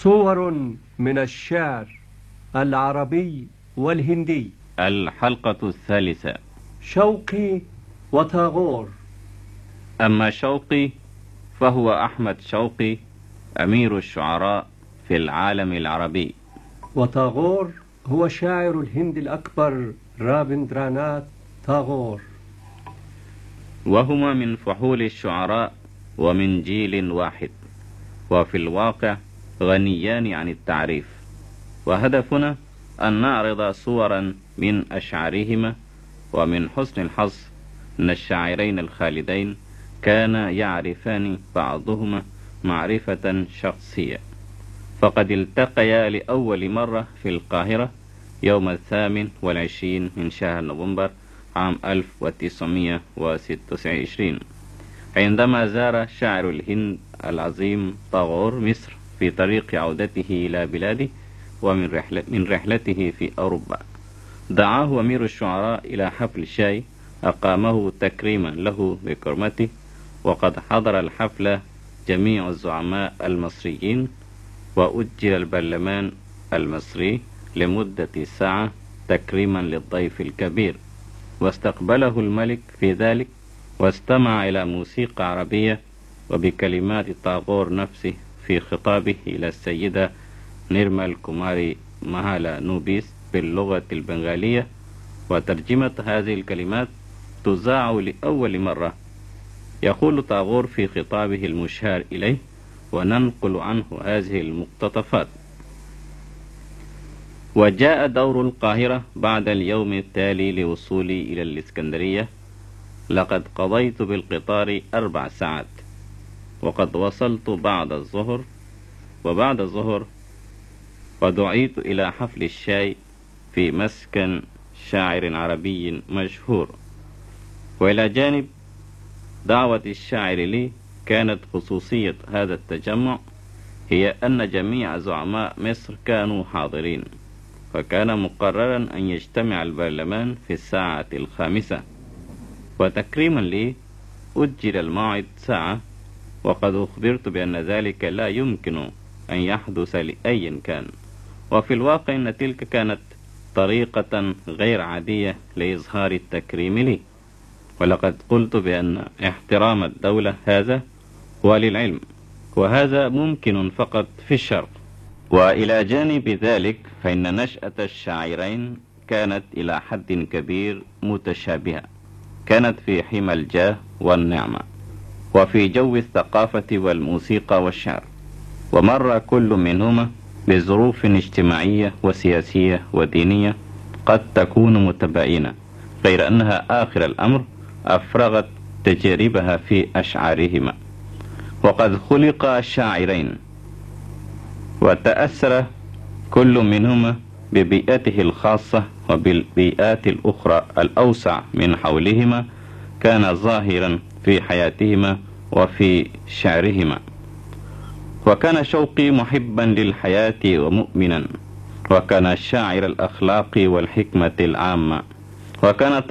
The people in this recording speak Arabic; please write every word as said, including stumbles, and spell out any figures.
صور من الشعر العربي والهندي. الحلقة الثالثة. شوقي وتاغور. أما شوقي فهو أحمد شوقي أمير الشعراء في العالم العربي، وتاغور هو شاعر الهند الأكبر رابندراناث تاغور، وهما من فحول الشعراء ومن جيل واحد، وفي الواقع غنيان عن التعريف. وهدفنا أن نعرض صورا من أشعارهما. ومن حسن الحظ أن الشاعرين الخالدين كانا يعرفان بعضهما معرفة شخصية، فقد التقيا لأول مرة في القاهرة يوم الثامن والعشرين من شهر نوفمبر عام ألف وتسعمائة وستة وعشرين، عندما زار شاعر الهند العظيم تاغور مصر في طريق عودته إلى بلاده ومن رحلة من رحلته في أوروبا. دعاه أمير الشعراء إلى حفل شاي أقامه تكريما له بكرمته، وقد حضر الحفل جميع الزعماء المصريين، وأجل البرلمان المصري لمدة ساعة تكريما للضيف الكبير. واستقبله الملك في ذلك، واستمع إلى موسيقى عربية وبكلمات تاغور نفسه في خطابه إلى السيدة نيرمال كوماري مهالا نوبيس باللغة البنغالية. وترجمة هذه الكلمات تذاع لأول مرة. يقول تاغور في خطابه المشار إليه، وننقل عنه هذه المقتطفات: وجاء دور القاهرة بعد اليوم التالي لوصولي إلى الإسكندرية. لقد قضيت بالقطار أربع ساعات، وقد وصلت بعد الظهر. وبعد الظهر ودعيت إلى حفل الشاي في مسكن شاعر عربي مشهور. وإلى جانب دعوة الشاعر لي، كانت خصوصية هذا التجمع هي أن جميع زعماء مصر كانوا حاضرين، فكان مقررا أن يجتمع البرلمان في الساعة الخامسة. وتكريما لي أجل الموعد ساعة، وقد أخبرت بأن ذلك لا يمكن أن يحدث لأي كان. وفي الواقع أن تلك كانت طريقة غير عادية لإظهار التكريم لي، ولقد قلت بأن احترام الدولة هذا هو للعلم، وهذا ممكن فقط في الشرق. وإلى جانب ذلك فإن نشأة الشاعرين كانت إلى حد كبير متشابهة، كانت في حمى الجاه والنعمة، وفي جو الثقافة والموسيقى والشعر. ومر كل منهما بظروف اجتماعية وسياسية ودينية قد تكون متباينة، غير أنها آخر الأمر أفرغت تجاربها في أشعارهما. وقد خلق الشاعرين، وتأثر كل منهما ببيئته الخاصة، وبالبيئات الأخرى الأوسع من حولهما كان ظاهرا في حياتهما وفي شعرهما. وكان شوقي محبا للحياة ومؤمنا، وكان الشاعر الأخلاق والحكمة العامة، وكان